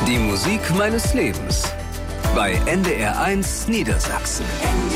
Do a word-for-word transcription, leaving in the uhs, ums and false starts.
Die Musik meines Lebens bei N D R eins Niedersachsen.